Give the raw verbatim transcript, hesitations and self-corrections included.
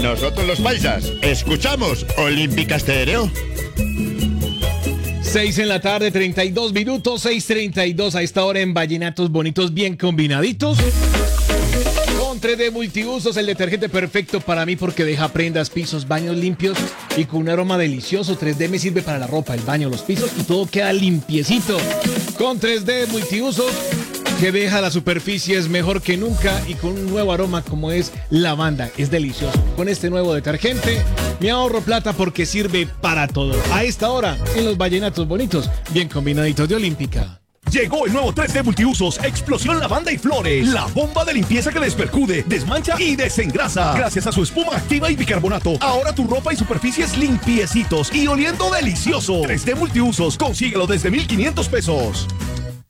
Nosotros los paisas escuchamos Olímpica Estéreo. seis en la tarde, treinta y dos minutos, seis treinta y dos a esta hora en vallenatos bonitos bien combinaditos. Con tres D Multiusos, el detergente perfecto para mí porque deja prendas, pisos, baños limpios y con un aroma delicioso. tres D me sirve para la ropa, el baño, los pisos y todo queda limpiecito. Con tres D Multiusos, que deja las superficies mejor que nunca y con un nuevo aroma como es lavanda. Es delicioso. Con este nuevo detergente me ahorro plata porque sirve para todo. A esta hora, en los vallenatos bonitos, bien combinaditos de Olímpica. Llegó el nuevo tres D Multiusos, Explosión Lavanda y Flores. La bomba de limpieza que despercude, desmancha y desengrasa. Gracias a su espuma activa y bicarbonato, ahora tu ropa y superficies limpiecitos y oliendo delicioso. tres D Multiusos, consíguelo desde mil quinientos pesos.